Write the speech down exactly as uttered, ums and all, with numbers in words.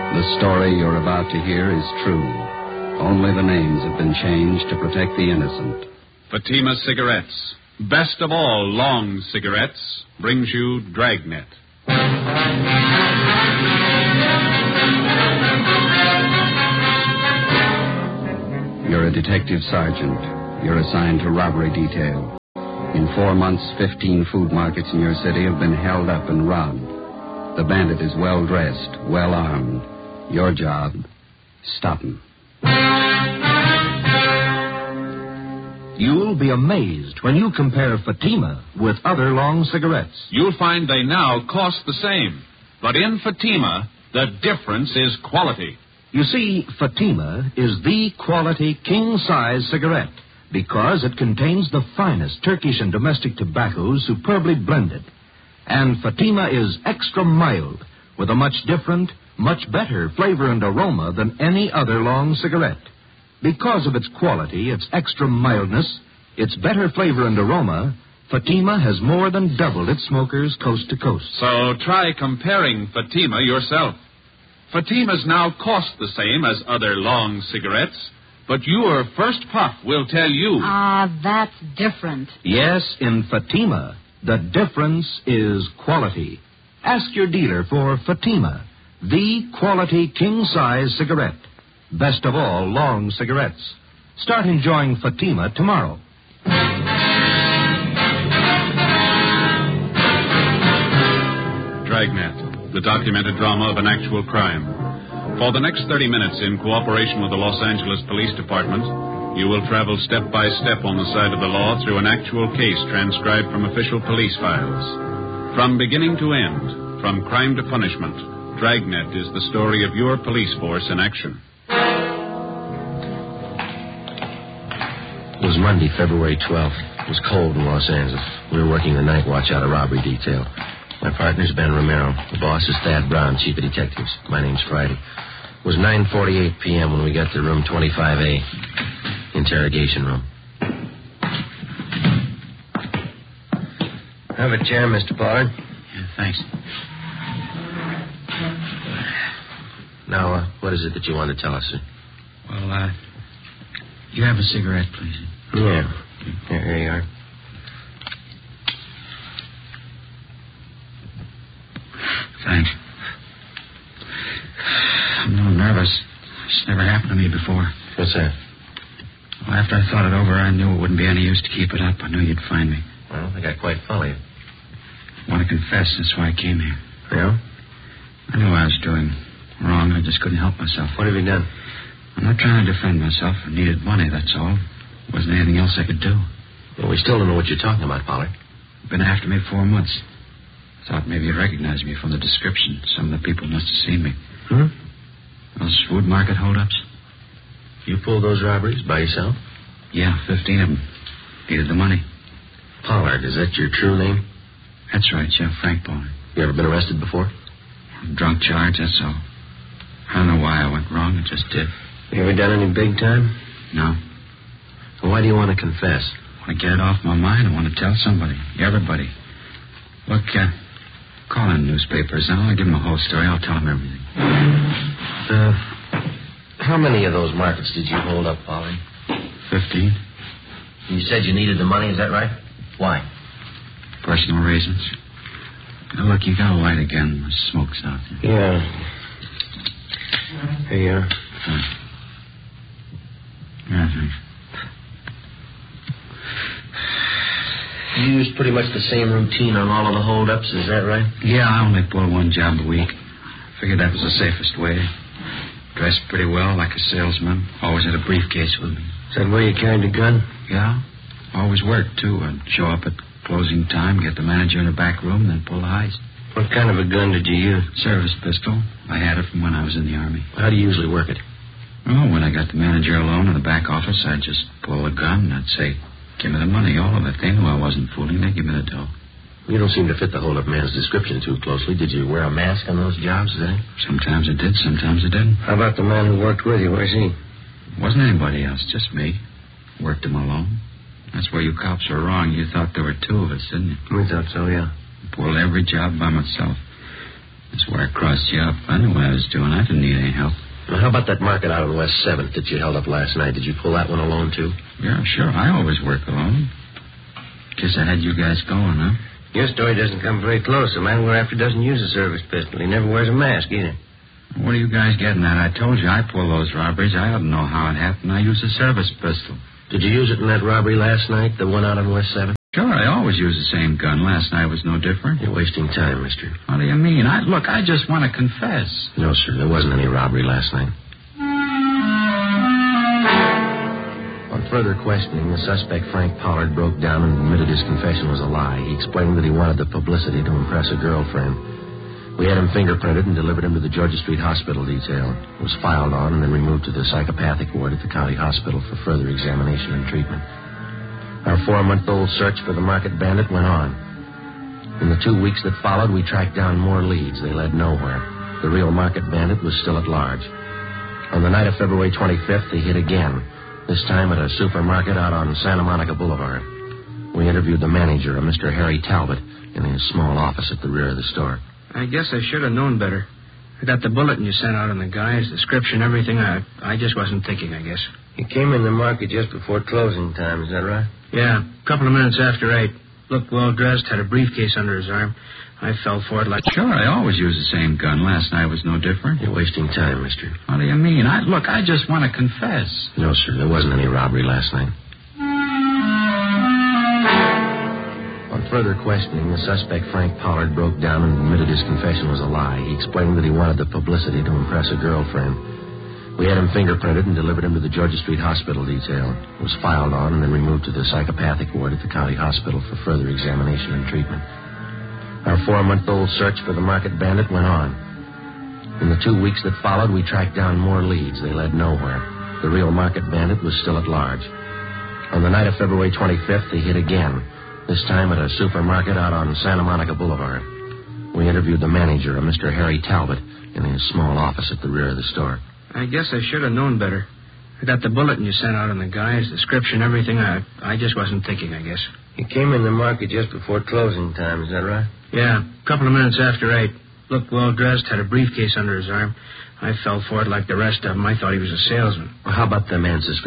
The story you're about to hear is true. Only the names have been changed to protect the innocent. Fatima Cigarettes, best of all long cigarettes, brings you Dragnet. You're a detective sergeant. You're assigned to robbery detail. In four months, fifteen food markets in your city have been held up and robbed. The bandit is well-dressed, well-armed. Your job, stop him. You'll be amazed when you compare Fatima with other long cigarettes. You'll find they now cost the same. But in Fatima, the difference is quality. You see, Fatima is the quality king-size cigarette because it contains the finest Turkish and domestic tobaccos superbly blended. And Fatima is extra mild with a much different, much better flavor and aroma than any other long cigarette. Because of its quality, its extra mildness, its better flavor and aroma, Fatima has more than doubled its smokers coast to coast. So try comparing Fatima yourself. Fatimas now cost the same as other long cigarettes, but your first puff will tell you. Ah, that's different. Yes, in Fatima, the difference is quality. Ask your dealer for Fatima, the quality king-size cigarette. Best of all long cigarettes. Start enjoying Fatima tomorrow. Dragnet, the documented drama of an actual crime. For the next thirty minutes, in cooperation with the Los Angeles Police Department, you will travel step by step on the side of the law through an actual case transcribed from official police files. From beginning to end, from crime to punishment, Dragnet is the story of your police force in action. It was Monday, February twelfth. It was cold in Los Angeles. We were working the night watch out of robbery detail. My partner's Ben Romero. The boss is Thad Brown, chief of detectives. My name's Friday. It was nine forty-eight p.m. when we got to room twenty-five A, interrogation room. Have a chair, Mister Pollard. Yeah, thanks. Now, uh, what is it that you want to tell us, sir? Well, uh, you have a cigarette, please? Yeah. Here, here you are. Thanks. I'm a little nervous. It's never happened to me before. What's that? Well, after I thought it over, I knew it wouldn't be any use to keep it up. I knew you'd find me. Well, I got quite follow you. I want to confess. That's why I came here. Yeah? I knew I was doing wrong. I just couldn't help myself. What have you done? I'm not trying to defend myself. I needed money, that's all. There wasn't anything else I could do. Well, we still don't know what you're talking about, Pollard. Been after me four months. Thought maybe you'd recognize me from the description. Some of the people must have seen me. Hmm? Those food market holdups? You pulled those robberies by yourself? Yeah, fifteen of them. Needed the money. Pollard, is that your true name? That's right, yeah, Frank Pollard. You ever been arrested before? Drunk charge, that's all. I don't know why I went wrong. It just did. You ever done any big time? No. Well, why do you want to confess? I want to get it off my mind. I want to tell somebody. Everybody. Look, uh, call in newspapers. I'll give them the whole story. I'll tell them everything. Uh, how many of those markets did you hold up, Pollard? Fifteen. You said you needed the money, is that right? Why? Personal reasons. Now, look, you got a light again. The smoke's out there. Yeah. Here you are. Huh. Yeah, thanks. You used pretty much the same routine on all of the holdups, is that right? Yeah, I only pull one job a week. Figured that was the safest way. Dressed pretty well, like a salesman. Always had a briefcase with me. Is that where you carried the gun? Yeah. Always worked, too. I'd show up at closing time, get the manager in the back room, then pull the heist. What kind of a gun did you use? Service pistol. I had it from when I was in the Army. How do you usually work it? Oh, when I got the manager alone in the back office, I'd just pull the gun and I'd say, give me the money, all of it. They knew I wasn't fooling. They'd give me the dough. You don't seem to fit the hold-up man's description too closely. Did you wear a mask on those jobs, did you? Sometimes I did, sometimes I didn't. How about the man who worked with you? Where's he? Wasn't anybody else, just me. Worked him alone. That's where you cops were wrong. You thought there were two of us, didn't you? We thought so, yeah. Pulled every job by myself. That's where I crossed you up. I knew what I was doing. I didn't need any help. Now, how about that market out on West seventh that you held up last night? Did you pull that one alone, too? Yeah, sure. I always work alone. Guess I had you guys going, huh? Your story doesn't come very close. A man we're after doesn't use a service pistol. He never wears a mask, either. What are you guys getting at? I told you I pull those robberies. I ought to know how it happened. I use a service pistol. Did you use it in that robbery last night, the one out on West seventh? Sure, I always use the same gun. Last night was no different. You're wasting time, mister. What do you mean? I, look, I just want to confess. No, sir. There wasn't any robbery last night. On further questioning, the suspect, Frank Pollard, broke down and admitted his confession was a lie. He explained that he wanted the publicity to impress a girlfriend. We had him fingerprinted and delivered him to the Georgia Street Hospital detail. It was filed on and then removed to the psychopathic ward at the county hospital for further examination and treatment. Our four-month-old search for the market bandit went on. In the two weeks that followed, we tracked down more leads. They led nowhere. The real market bandit was still at large. On the night of February twenty-fifth, he hit again, this time at a supermarket out on Santa Monica Boulevard. We interviewed the manager, a Mister Harry Talbot, in his small office at the rear of the store. I guess I should have known better. I got the bulletin you sent out on the guy, his description, everything. I I just wasn't thinking, I guess. He came in the market just before closing time, is that right? Yeah, a couple of minutes after eight. Looked well-dressed, had a briefcase under his arm. I fell for it like... Sure, I always use the same gun. Last night was no different. You're wasting time, mister. What do you mean? I, look, I just want to confess. No, sir. There wasn't any robbery last night. On further questioning, the suspect, Frank Pollard, broke down and admitted his confession was a lie. He explained that he wanted the publicity to impress a girlfriend. We had him fingerprinted and delivered him to the Georgia Street Hospital detail. It was filed on and then removed to the psychopathic ward at the county hospital for further examination and treatment. Our four-month-old search for the market bandit went on. In the two weeks that followed, we tracked down more leads. They led nowhere. The real market bandit was still at large. On the night of February twenty-fifth, he hit again, this time at a supermarket out on Santa Monica Boulevard. We interviewed the manager, a Mister Harry Talbot, in his small office at the rear of the store. I guess I should have known better. I got the bulletin you sent out on the guy, his description, everything. I I just wasn't thinking, I guess. He came in the market just before closing time, is that right? Yeah, a couple of minutes after eight. Looked well-dressed, had a briefcase under his arm. I fell for it like the rest of them. I thought he was a salesman. Well, how about the man's description?